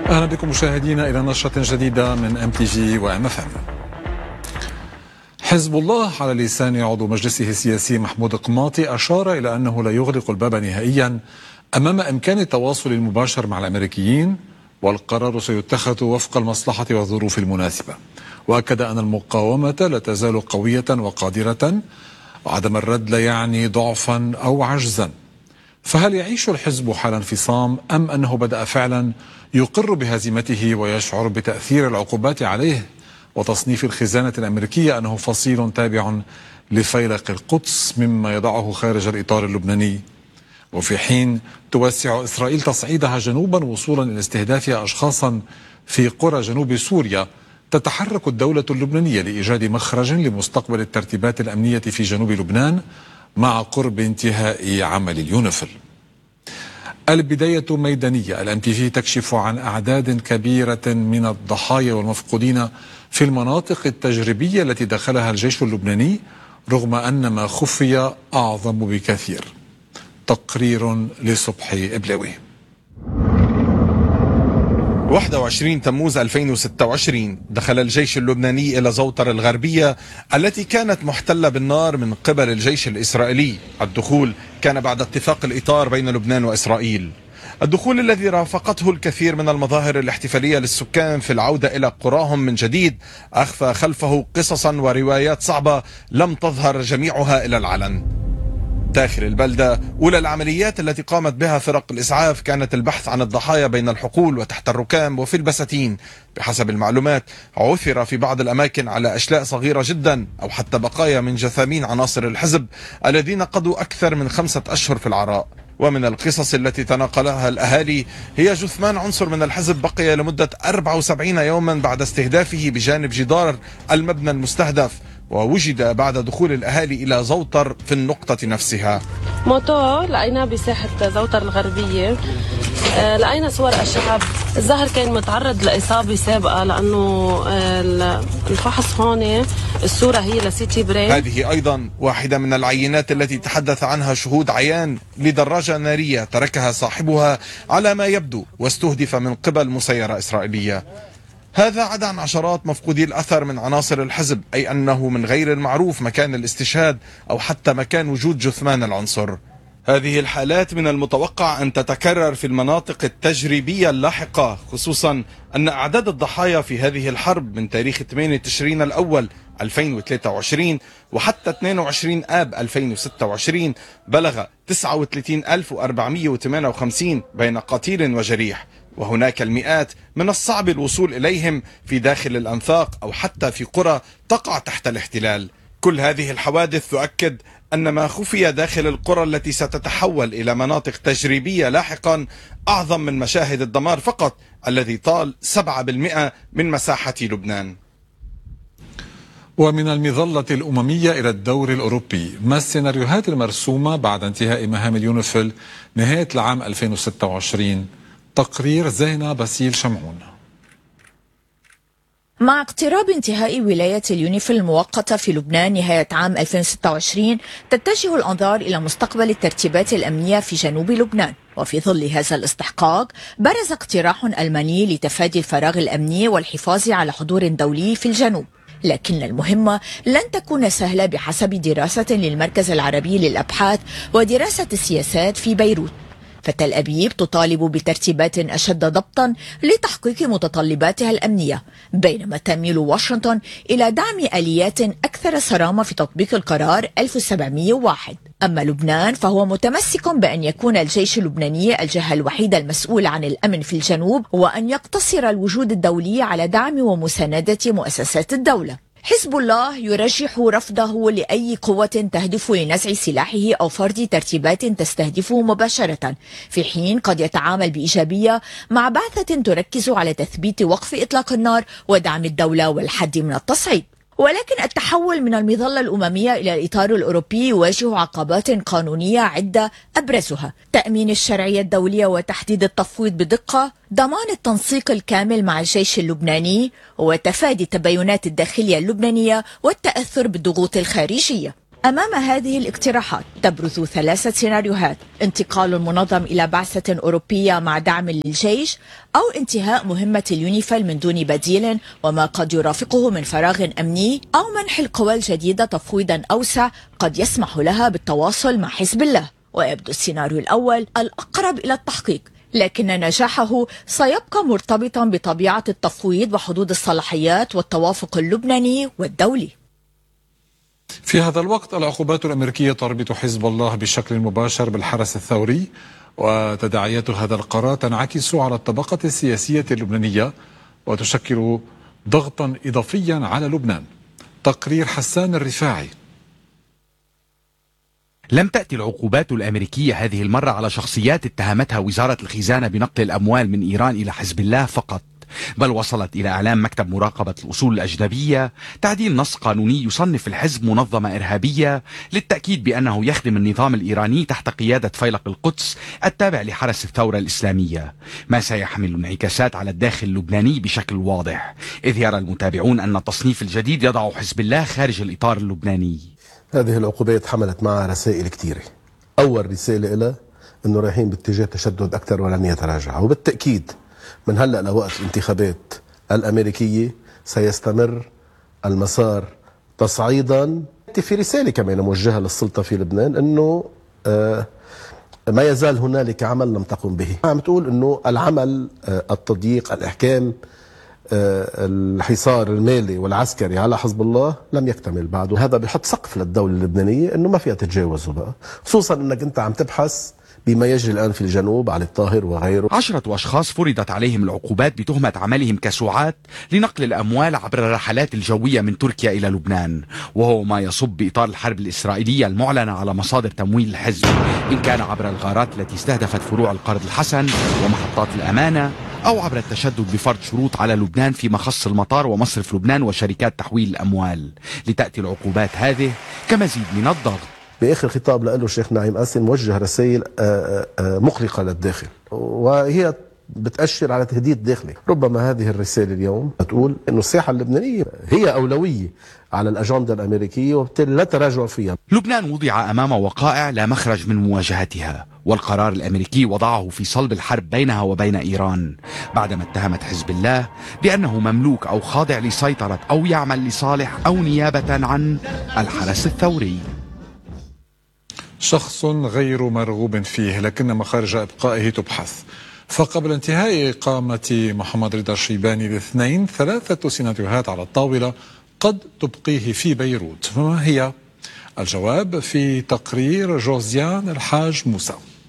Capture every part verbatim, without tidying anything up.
أهلا بكم مشاهدينا إلى نشرة جديدة من ام تي في وام اف ام. حزب الله على لسان عضو مجلسه السياسي محمود قماطي أشار إلى أنه لا يغلق الباب نهائيا أمام إمكان التواصل المباشر مع الأمريكيين، والقرار سيتخذ وفق المصلحة والظروف المناسبة. وأكد أن المقاومة لا تزال قوية وقادرة، وعدم الرد لا يعني ضعفا أو عجزا. فهل يعيش الحزب حال انفصام أم أنه بدأ فعلا يقر بهزيمته ويشعر بتأثير العقوبات عليه وتصنيف الخزانة الأمريكية أنه فصيل تابع لفيلق القدس مما يضعه خارج الإطار اللبناني؟ وفي حين توسع إسرائيل تصعيدها جنوبا وصولا إلى استهدافها أشخاصا في قرى جنوب سوريا، تتحرك الدولة اللبنانية لإيجاد مخرج لمستقبل الترتيبات الأمنية في جنوب لبنان مع قرب انتهاء عمل اليونيفيل. البداية ميدانية. الام تي في تكشف عن أعداد كبيرة من الضحايا والمفقودين في المناطق التجريبية التي دخلها الجيش اللبناني، رغم أن ما خفي أعظم بكثير. تقرير لصبحي إبلاوي. واحد وعشرين تموز ألفين وستة وعشرين دخل الجيش اللبناني إلى زوطر الغربية التي كانت محتلة بالنار من قبل الجيش الإسرائيلي. الدخول كان بعد اتفاق الإطار بين لبنان وإسرائيل، الدخول الذي رافقته الكثير من المظاهر الاحتفالية للسكان في العودة إلى قراهم من جديد، أخفى خلفه قصصا وروايات صعبة لم تظهر جميعها إلى العلن. داخل البلدة، أولى العمليات التي قامت بها فرق الإسعاف كانت البحث عن الضحايا بين الحقول وتحت الركام وفي البساتين. بحسب المعلومات عثر في بعض الأماكن على أشلاء صغيرة جدا أو حتى بقايا من جثامين عناصر الحزب الذين قضوا أكثر من خمسة أشهر في العراء. ومن القصص التي تناقلها الأهالي هي جثمان عنصر من الحزب بقي لمدة أربعة وسبعين يوما بعد استهدافه بجانب جدار المبنى المستهدف، ووجد بعد دخول الأهالي إلى زوطر في النقطة نفسها. موتو لقيناه بساحة زوطر الغربية. آه لقينا صور الشعب، الظاهر كان متعرض لإصابة سابقة لأنه آه الفحص هون الصورة هي لسيتي برين. هذه أيضا واحدة من العينات التي تحدث عنها شهود عيان لدراجة نارية تركها صاحبها على ما يبدو واستهدف من قبل مسيرة إسرائيلية. هذا عدا عن عشرات مفقودي الأثر من عناصر الحزب، أي أنه من غير المعروف مكان الاستشهاد أو حتى مكان وجود جثمان العنصر. هذه الحالات من المتوقع أن تتكرر في المناطق التجريبية اللاحقة، خصوصا أن أعداد الضحايا في هذه الحرب من تاريخ ثمانية تشرين الأول ألفين وثلاثة وعشرين وحتى اثنين وعشرين آب ألفين وستة وعشرين بلغ تسعة وثلاثين ألف وأربعمئة وثمانية وخمسين بين قتيل وجريح، وهناك المئات من الصعب الوصول إليهم في داخل الأنفاق أو حتى في قرى تقع تحت الاحتلال. كل هذه الحوادث تؤكد أن ما خفي داخل القرى التي ستتحول إلى مناطق تجريبية لاحقا أعظم من مشاهد الدمار فقط الذي طال سبعة بالمئة من مساحة لبنان. ومن المظلة الأممية إلى الدور الأوروبي، ما السيناريوهات المرسومة بعد انتهاء مهام اليونيفيل نهاية العام ألفين وستة وعشرين؟ تقرير زينة باسيل شمعون. مع اقتراب انتهاء ولاية اليونيفيل المؤقتة في لبنان نهاية عام ألفين وستة وعشرين، تتجه الأنظار إلى مستقبل الترتيبات الأمنية في جنوب لبنان. وفي ظل هذا الاستحقاق برز اقتراح ألماني لتفادي الفراغ الأمني والحفاظ على حضور دولي في الجنوب، لكن المهمة لن تكون سهلة بحسب دراسة للمركز العربي للأبحاث ودراسة السياسات في بيروت. فتل أبيب تطالب بترتيبات أشد ضبطا لتحقيق متطلباتها الأمنية، بينما تميل واشنطن إلى دعم آليات أكثر صرامة في تطبيق القرار ألف وسبعمئة وواحد. أما لبنان فهو متمسك بأن يكون الجيش اللبناني الجهة الوحيدة المسؤولة عن الأمن في الجنوب، وأن يقتصر الوجود الدولي على دعم ومساندة مؤسسات الدولة. حزب الله يرجح رفضه لأي قوة تهدف لنزع سلاحه أو فرض ترتيبات تستهدفه مباشرة، في حين قد يتعامل بإيجابية مع بعثة تركز على تثبيت وقف إطلاق النار ودعم الدولة والحد من التصعيد. ولكن التحول من المظلة الأممية إلى الإطار الأوروبي يواجه عقبات قانونية عدة، أبرزها تأمين الشرعية الدولية وتحديد التفويض بدقة، ضمان التنسيق الكامل مع الجيش اللبناني، وتفادي التباينات الداخلية اللبنانية والتأثر بالضغوط الخارجية. أمام هذه الاقتراحات تبرز ثلاثة سيناريوهات: انتقال المنظم إلى بعثة أوروبية مع دعم للجيش، أو انتهاء مهمة اليونيفيل من دون بديل وما قد يرافقه من فراغ أمني، أو منح القوى الجديدة تفويضا أوسع قد يسمح لها بالتواصل مع حزب الله. ويبدو السيناريو الأول الأقرب إلى التحقيق، لكن نجاحه سيبقى مرتبطا بطبيعة التفويض وحدود الصلاحيات والتوافق اللبناني والدولي. في هذا الوقت العقوبات الأمريكية تربط حزب الله بشكل مباشر بالحرس الثوري، وتداعيات هذا القرار تنعكس على الطبقة السياسية اللبنانية وتشكل ضغطا إضافيا على لبنان. تقرير حسان الرفاعي. لم تأتي العقوبات الأمريكية هذه المرة على شخصيات اتهمتها وزارة الخزانة بنقل الأموال من إيران إلى حزب الله فقط، بل وصلت إلى إعلام مكتب مراقبة الأصول الأجنبية تعديل نص قانوني يصنف الحزب منظمة إرهابية، للتأكيد بأنه يخدم النظام الإيراني تحت قيادة فيلق القدس التابع لحرس الثورة الإسلامية، ما سيحمل انعكاسات على الداخل اللبناني بشكل واضح، إذ يرى المتابعون أن التصنيف الجديد يضع حزب الله خارج الإطار اللبناني. هذه العقوبات حملت معها رسائل كثيرة. أول رسالة لها أنه رايحين باتجاه تشدد أكثر ولن يتراجع، وبالتأكيد من هلأ لوقت الانتخابات الأمريكية سيستمر المسار تصعيدا. في رسالة كمان موجهة للسلطة في لبنان أنه آه ما يزال هنالك عمل لم تقم به. عم تقول أنه العمل آه التضييق الإحكام آه الحصار المالي والعسكري على حزب الله لم يكتمل بعد، وهذا بيحط سقف للدولة اللبنانية أنه ما فيها تتجاوزه بقى، خصوصا أنك أنت عم تبحث بما يجري الآن في الجنوب علي الطاهر وغيره. عشرة أشخاص فرضت عليهم العقوبات بتهمة عملهم كسعاة لنقل الأموال عبر الرحلات الجوية من تركيا إلى لبنان، وهو ما يصب بإطار الحرب الإسرائيلية المعلنة على مصادر تمويل الحزب، إن كان عبر الغارات التي استهدفت فروع القرض الحسن ومحطات الأمانة، أو عبر التشدد بفرض شروط على لبنان في مخص المطار ومصرف لبنان وشركات تحويل الأموال. لتأتي العقوبات هذه كمزيد من الضغط. بآخر خطاب له الشيخ نعيم قاسم موجه رسائل مقلقة للداخل، وهي بتأشر على تهديد داخلي. ربما هذه الرسالة اليوم تقول أنه الساحة اللبنانية هي أولوية على الأجندة الأمريكية وبالتالي لا تراجع فيها. لبنان وضع أمام وقائع لا مخرج من مواجهتها، والقرار الأمريكي وضعه في صلب الحرب بينها وبين إيران، بعدما اتهمت حزب الله بأنه مملوك أو خاضع لسيطرة أو يعمل لصالح أو نيابة عن الحرس الثوري. شخص غير مرغوب فيه لكن مخارج إبقائه تبحث. فقبل انتهاء إقامة محمد رضا الشيباني الاثنين ثلاثة سيناريوهات على الطاولة قد تبقيه في بيروت، فما هي؟ الجواب في تقرير جوزيان الحاج موسى.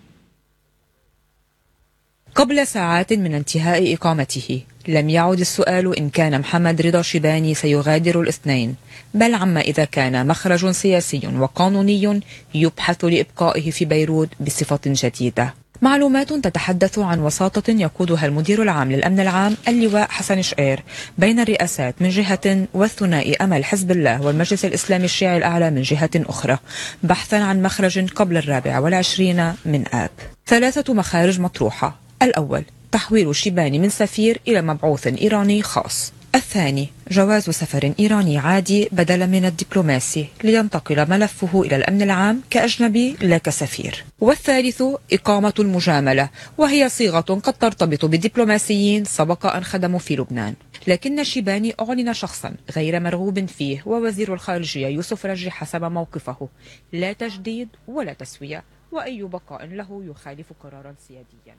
قبل ساعات من انتهاء إقامته لم يعد السؤال إن كان محمد رضا شيباني سيغادر الاثنين، بل عما إذا كان مخرج سياسي وقانوني يبحث لإبقائه في بيروت بصفة جديدة. معلومات تتحدث عن وساطة يقودها المدير العام للأمن العام اللواء حسن شقير بين الرئاسات من جهة والثنائي أمل حزب الله والمجلس الإسلامي الشيعي الأعلى من جهة أخرى، بحثا عن مخرج قبل الرابع والعشرين من آب. ثلاثة مخارج مطروحة: الأول تحويل شيباني من سفير إلى مبعوث إيراني خاص، الثاني جواز سفر إيراني عادي بدلا من الدبلوماسي لينتقل ملفه إلى الأمن العام كأجنبي لا كسفير، والثالث إقامة المجاملة، وهي صيغة قد ترتبط بدبلوماسيين سبق أن خدموا في لبنان. لكن شيباني أعلن شخصا غير مرغوب فيه، ووزير الخارجية يوسف رجي حسب موقفه: لا تجديد ولا تسوية، وأي بقاء له يخالف قرارا سياديا.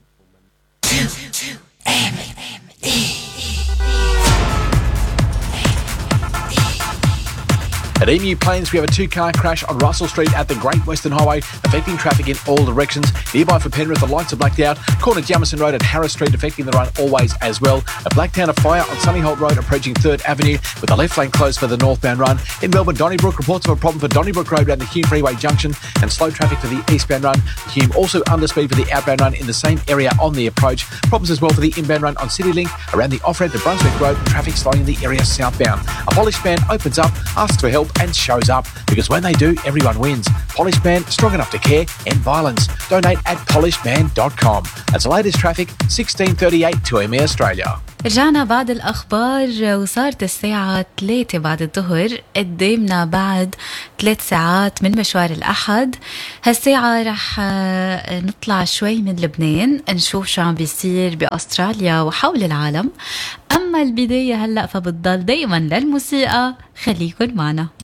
At Emu Plains, we have a two-car crash on Russell Street at the Great Western Highway, affecting traffic in all directions. Nearby for Penrith, the lights are blacked out. Corner Jamison Road at Harris Street, affecting the run always as well. At Blacktown, a fire on Sunnyholt Road approaching third Avenue, with the left lane closed for the northbound run. In Melbourne, Donnybrook, reports of a problem for Donnybrook Road around the Hume Freeway Junction, and slow traffic for the eastbound run. Hume also under speed for the outbound run in the same area on the approach. Problems as well for the inbound run on CityLink around the off-ramp to Brunswick Road, and traffic slowing in the area southbound. A polished man opens up, asks for help, and shows up, because when they do, everyone wins. Polished Man, strong enough to care, end violence. Donate at polished man dot com. That's the latest traffic, sixteen thirty-eight to M E Australia. رجعنا بعد الأخبار وصارت الساعة ثلاثة بعد الظهر. قدامنا بعد ثلاث ساعات من مشوار الأحد. هالساعة رح نطلع شوي من لبنان نشوف شو عم بيصير بأستراليا وحول العالم. أما البداية هلأ فبتضل دايما للموسيقى. خليكن معنا.